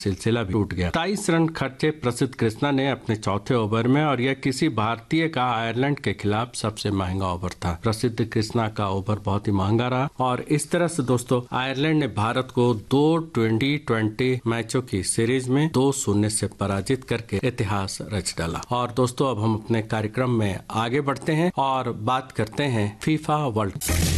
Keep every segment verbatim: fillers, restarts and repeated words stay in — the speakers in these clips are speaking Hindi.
सिलसिला भी टूट गया। सत्ताईस रन खर्चे प्रसिद्ध कृष्णा ने अपने चौथे ओवर में और यह किसी भारतीय का आयरलैंड के खिलाफ सबसे महंगा ओवर था। प्रसिद्ध कृष्णा का ओवर बहुत ही महंगा रहा और इस तरह से दोस्तों आयरलैंड ने भारत को दो ट्वेंटी ट्वेंटी मैचों की सीरीज में दो शून्य से पराजित करके इतिहास रच डाला। और दोस्तों अब हम अपने कार्यक्रम में आगे बढ़ते हैं और बात करते हैं फीफा वर्ल्ड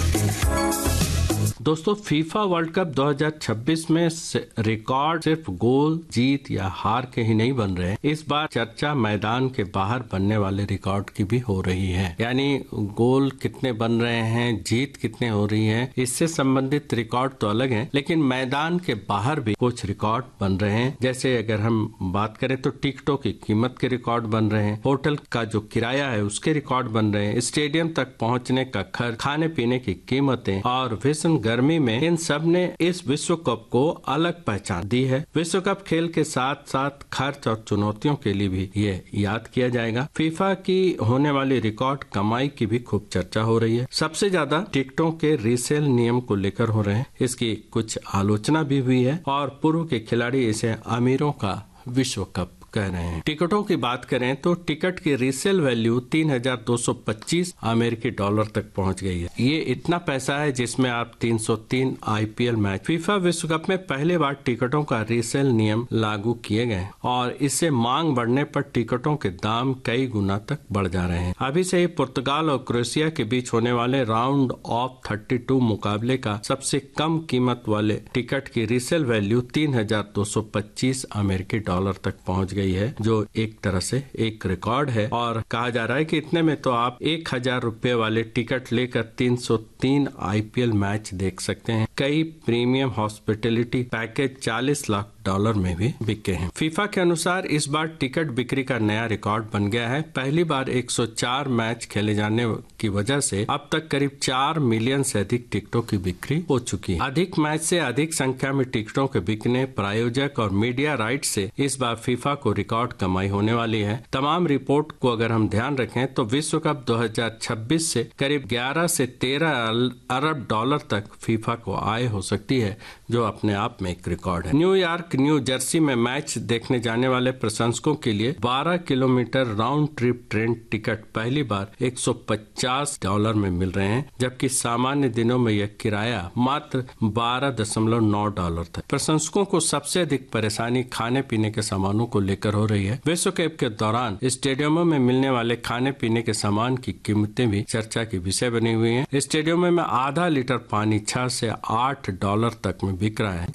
दोस्तों फीफा वर्ल्ड कप दो हज़ार छब्बीस में रिकॉर्ड सिर्फ गोल जीत या हार के ही नहीं बन रहे। इस बार चर्चा मैदान के बाहर बनने वाले रिकॉर्ड की भी हो रही है, यानी गोल कितने बन रहे हैं, जीत कितने हो रही है, इससे संबंधित रिकॉर्ड तो अलग है, लेकिन मैदान के बाहर भी कुछ रिकॉर्ड बन रहे हैं। जैसे अगर हम बात करें तो टिकटों की कीमत के रिकॉर्ड बन रहे हैं, होटल का जो किराया है उसके रिकॉर्ड बन रहे हैं, स्टेडियम तक पहुंचने का खर्च, खाने पीने की कीमतें और भीषण गर्मी में इन सब ने इस विश्व कप को अलग पहचान दी है। विश्व कप खेल के साथ साथ खर्च और चुनौतियों के लिए भी ये याद किया जाएगा। फीफा की होने वाली रिकॉर्ड कमाई की भी खूब चर्चा हो रही है। सबसे ज्यादा टिकटों के रीसेल नियम को लेकर हो रहे हैं, इसकी कुछ आलोचना भी हुई है और पूर्व के खिलाड़ी इसे अमीरों का विश्व कप कह रहे हैं। टिकटों की बात करें तो टिकट की रीसेल वैल्यू तीन हजार दो सौ पच्चीस अमेरिकी डॉलर तक पहुंच गई है। ये इतना पैसा है जिसमें आप तीन सौ तीन आईपीएल मैच। फीफा विश्व कप में पहली बार टिकटों का रीसेल नियम लागू किए गए और इससे मांग बढ़ने पर टिकटों के दाम कई गुना तक बढ़ जा रहे हैं। अभी से ही पुर्तगाल और क्रोएशिया के बीच होने वाले राउंड ऑफ थर्टी टू मुकाबले का सबसे कम कीमत वाले टिकट की रीसेल वैल्यू तीन हजार दो सौ पच्चीस अमेरिकी डॉलर तक पहुंच गई है, जो एक तरह से एक रिकॉर्ड है। और कहा जा रहा है कि इतने में तो आप एक हजार रुपए वाले टिकट लेकर तीन सौ तीन आईपीएल मैच देख सकते हैं। कई प्रीमियम हॉस्पिटैलिटी पैकेज चालीस लाख डॉलर में भी बिके हैं। फीफा के अनुसार इस बार टिकट बिक्री का नया रिकॉर्ड बन गया है। पहली बार एक सौ चार मैच खेले जाने की वजह से अब तक करीब चार मिलियन से अधिक टिकटों की बिक्री हो चुकी है। अधिक मैच से अधिक संख्या में टिकटों के बिकने, प्रायोजक और मीडिया राइट से इस बार फीफा को रिकॉर्ड कमाई होने वाली है। तमाम रिपोर्ट को अगर हम ध्यान रखें तो विश्व कप दो हज़ार छब्बीस से करीब ग्यारह से तेरह अरब डॉलर तक फीफा को आय हो सकती है, जो अपने आप में एक रिकॉर्ड है। न्यूयॉर्क न्यू जर्सी में मैच देखने जाने वाले प्रशंसकों के लिए बारह kilometre round trip train ticket पहली बार एक सौ पचास डॉलर में मिल रहे हैं, जबकि सामान्य दिनों में यह किराया मात्र बारह दशमलव नौ डॉलर था। प्रशंसकों को सबसे अधिक परेशानी खाने पीने के सामानों को लेकर हो रही है। विश्व कप के दौरान स्टेडियमों में मिलने वाले खाने पीने के सामान की कीमतें भी चर्चा की विषय बनी हुई हैं। स्टेडियमों में आधा लीटर पानी छह से आठ डॉलर तक में बिक रहा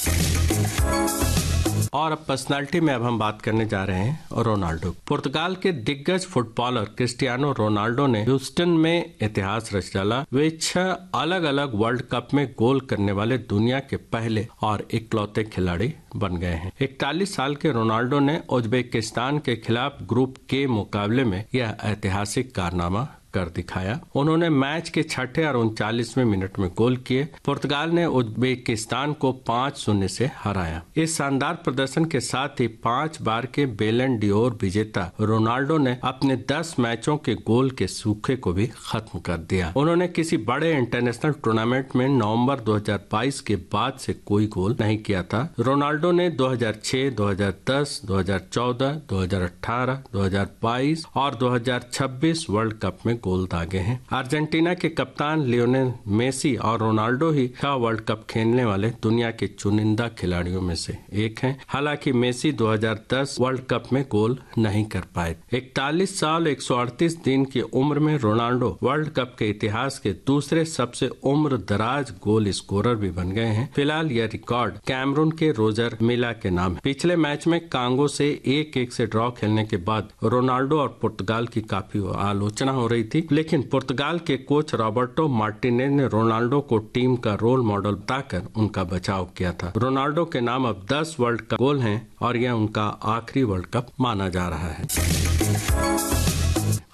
है। और अब पर्सनालिटी में अब हम बात करने जा रहे हैं रोनाल्डो। पुर्तगाल के दिग्गज फुटबॉलर क्रिस्टियानो रोनाल्डो ने ह्यूस्टन में इतिहास रच डाला। वे छह अलग अलग वर्ल्ड कप में गोल करने वाले दुनिया के पहले और इकलौते खिलाड़ी बन गए हैं। इकतालीस साल के रोनाल्डो ने उज्बेकिस्तान के खिलाफ ग्रुप के मुकाबले में यह ऐतिहासिक कारनामा कर दिखाया। उन्होंने मैच के छठे और उनचालीसवें मिनट में गोल किए। पुर्तगाल ने उज्बेकिस्तान को पाँच शून्य से हराया। इस शानदार प्रदर्शन के साथ ही पांच बार के बेलन डियोर विजेता रोनाल्डो ने अपने दस मैचों के गोल के सूखे को भी खत्म कर दिया। उन्होंने किसी बड़े इंटरनेशनल टूर्नामेंट में नवंबर दो हज़ार बाईस के बाद से कोई गोल नहीं किया था। रोनाल्डो ने दो हज़ार छह, दो हज़ार दस, दो हज़ार चौदह, दो हज़ार अठारह, दो हज़ार बाईस और दो हज़ार छब्बीस वर्ल्ड कप में गोल दागे हैं। अर्जेंटीना के कप्तान लियोनेल मेसी और रोनाल्डो ही छह वर्ल्ड कप खेलने वाले दुनिया के चुनिंदा खिलाड़ियों में से एक हैं। हालांकि मेसी दो हज़ार दस वर्ल्ड कप में गोल नहीं कर पाए। इकतालीस साल एक सौ अड़तीस दिन की उम्र में रोनाल्डो वर्ल्ड कप के इतिहास के दूसरे सबसे उम्र दराज गोल स्कोरर भी बन गए हैं। फिलहाल यह रिकॉर्ड कैमरून के रोजर मिला के नाम है। पिछले मैच में कांगो से एक एक से ड्रॉ खेलने के बाद रोनाल्डो और पुर्तगाल की काफी आलोचना हो रही थी, लेकिन पुर्तगाल के कोच रॉबर्टो मार्टिनेज ने रोनाल्डो को टीम का रोल मॉडल बताकर उनका बचाव किया था। रोनाल्डो के नाम अब दस वर्ल्ड कप गोल हैं और यह उनका आखिरी वर्ल्ड कप माना जा रहा है।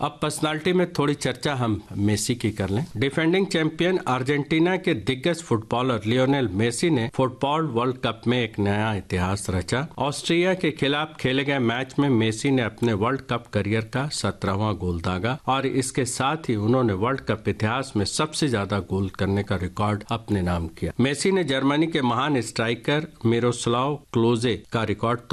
अब पर्सनालिटी में थोड़ी चर्चा हम मेसी की कर लें। डिफेंडिंग चैंपियन अर्जेंटीना के दिग्गज फुटबॉलर लियोनेल मेसी ने फुटबॉल वर्ल्ड कप में एक नया इतिहास रचा। ऑस्ट्रिया के खिलाफ खेले गए मैच में मेसी ने अपने वर्ल्ड कप करियर का सत्रहवां गोल दागा और इसके साथ ही उन्होंने वर्ल्ड कप इतिहास में सबसे ज्यादा गोल करने का रिकॉर्ड अपने नाम किया। मेसी ने जर्मनी के महान स्ट्राइकर मिरोस्लाव क्लोजे का रिकॉर्ड